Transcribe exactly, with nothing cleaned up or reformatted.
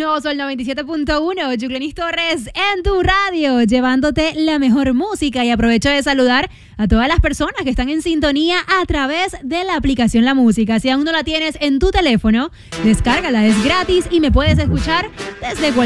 Nuevo Sol noventa y siete punto uno, Yuclenis Torres en tu radio, llevándote la mejor música. Y aprovecho de saludar a todas las personas que están en sintonía a través de la aplicación La Música. Si aún no la tienes en tu teléfono, descárgala, es gratis y me puedes escuchar desde cualquier